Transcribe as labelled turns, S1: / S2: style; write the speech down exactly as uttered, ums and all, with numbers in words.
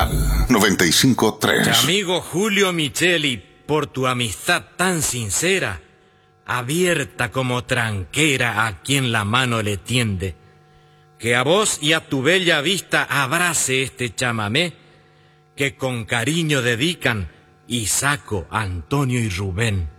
S1: Nacional noventa y cinco punto tres.
S2: Amigo Julio Micheli, por tu amistad tan sincera, abierta como tranquera a quien la mano le tiende, que a vos y a tu bella vista abrace este chamamé que con cariño dedican Isaco, Antonio y Rubén.